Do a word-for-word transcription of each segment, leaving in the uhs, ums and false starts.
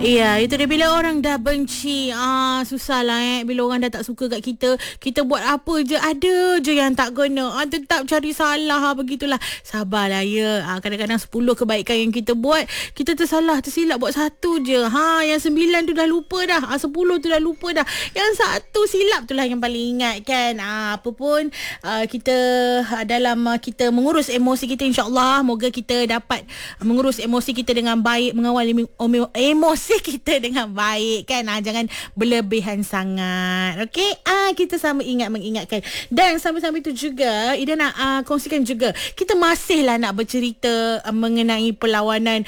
Iya, itu dia bila orang dah benci. Ah, susahlah eh. Bila orang dah tak suka kat kita, kita buat apa je, ada je yang tak kena. Ah, tetap cari salah. Ah, begitulah. Sabarlah ya. Ah, kadang-kadang sepuluh kebaikan yang kita buat, kita tersalah, tersilap buat satu je. Ha, yang sembilan tu dah lupa dah. Ah, sepuluh tu dah lupa dah. Yang satu silap tu lah yang paling ingat kan. Ah, apa pun ah, kita ah, dalam ah, kita mengurus emosi kita, insya-Allah moga kita dapat mengurus emosi kita dengan baik, mengawal emosi kita dengan baik kan. Ah, jangan berlebihan sangat. Okey, ah kita sama ingat mengingatkan. Dan sambil-sambil itu juga Ida nak ah, kongsikan juga, kita masihlah nak bercerita ah, mengenai perlawanan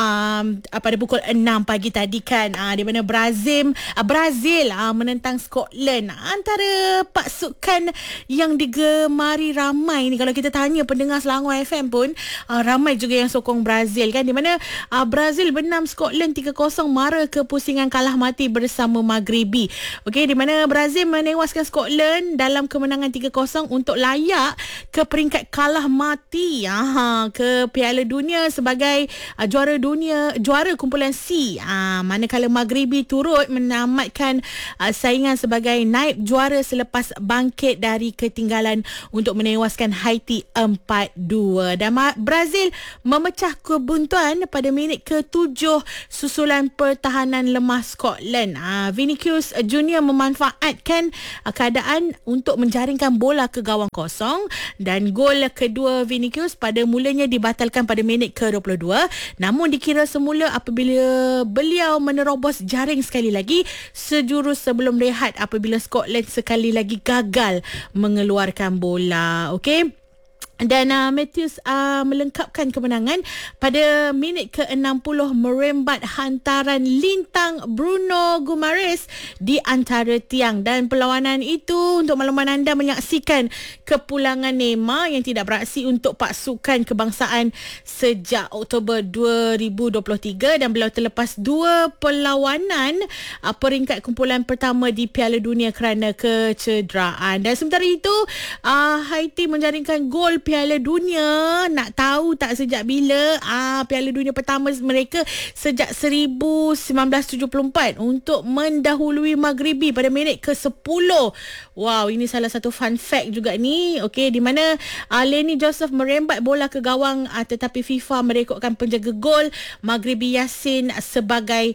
um, ah, pada pukul enam pagi tadi kan, ah, di mana Brazil ah, Brazil ah, menentang Scotland. Antara pasukan yang digemari ramai ni, kalau kita tanya pendengar Selangor F M pun ah, ramai juga yang sokong Brazil kan, di mana ah, Brazil benam Scotland tiga kosong mara kepusingan kalah mati bersama Maghribi. Okey, di mana Brazil menewaskan Scotland dalam kemenangan tiga kosong untuk layak ke peringkat kalah mati aha, ke Piala Dunia sebagai uh, juara dunia, juara kumpulan C. Uh, manakala Maghribi turut menamatkan uh, saingan sebagai naib juara selepas bangkit dari ketinggalan untuk menewaskan Haiti empat dua. Dan Brazil memecah kebuntuan pada minit ke tujuh susulan pertahanan lemah Scotland. Uh, Vinicius Junior memanfaatkan uh, keadaan untuk menjaringkan bola ke gawang kosong, dan gol kedua Vinicius pada mulanya dibatalkan pada minit ke dua puluh dua, namun dikira semula apabila beliau menerobos jaring sekali lagi sejurus sebelum rehat apabila Scotland sekali lagi gagal mengeluarkan bola. Okey, dan uh, Matthews uh, melengkapkan kemenangan pada minit ke enam puluh merembat hantaran lintang Bruno Guimaraes di antara tiang. Dan perlawanan itu untuk makluman anda menyaksikan kepulangan Neymar yang tidak beraksi untuk pasukan kebangsaan sejak Oktober dua ribu dua puluh tiga, dan beliau terlepas dua perlawanan uh, peringkat kumpulan pertama di Piala Dunia kerana kecederaan. Dan sementara itu uh, Haiti menjaringkan gol Piala Dunia. Nak tahu tak sejak bila? Ah, Piala Dunia pertama mereka sejak seribu sembilan ratus tujuh puluh empat untuk mendahului Maghribi pada minit ke sepuluh. Wow, ini salah satu fun fact juga ni. Okey, di mana ah, Lenny Joseph merembat bola ke gawang ah, tetapi FIFA merekodkan penjaga gol Maghribi Yassin sebagai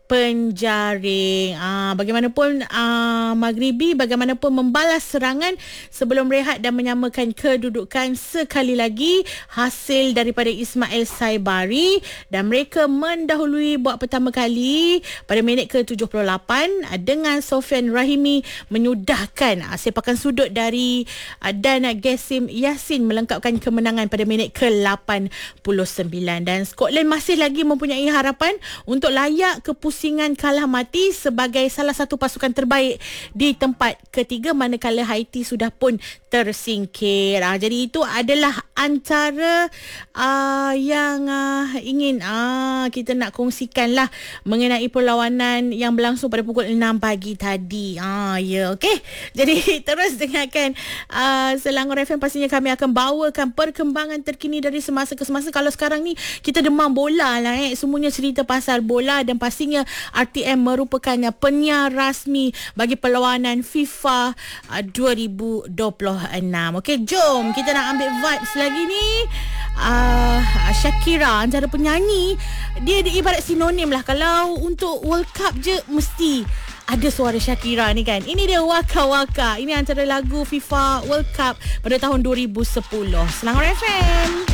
penjaring. Ah, bagaimanapun ah, Maghribi bagaimanapun membalas serangan sebelum rehat dan menyamakan kedudukan sekali lagi hasil daripada Ismail Saibari, dan mereka mendahului buat pertama kali pada minit ke tujuh puluh lapan ah, dengan Sofian Rahimi menyudahkan ah, sepakan sudut dari ah, dan Gessim Yassin melengkapkan kemenangan pada minit ke lapan puluh sembilan. Dan Scotland masih lagi mempunyai harapan untuk layak ke pusingan kalah mati sebagai salah satu pasukan terbaik di tempat ketiga, manakala Haiti sudah pun tersingkir. Ah, jadi itu adalah antara uh, yang uh, ingin uh, kita nak kongsikan lah mengenai perlawanan yang berlangsung pada pukul enam pagi tadi. Ah, ya, okey. Jadi terus dengarkan uh, Selangor F M. Pastinya kami akan bawakan perkembangan terkini dari semasa ke semasa. Kalau sekarang ni kita demam bola lah eh, semuanya cerita pasal bola, dan pastinya R T M merupakan penyiar rasmi bagi perlawanan FIFA uh, dua ribu dua puluh enam. Okey, jom kita nak ambil vibes lagi ni. Uh, Shakira antara penyanyi, dia, dia ibarat sinonim lah. Kalau untuk World Cup je mesti ada suara Shakira ni kan. Ini dia Waka Waka. Ini antara lagu FIFA World Cup pada tahun dua ribu sepuluh. Selangor F M.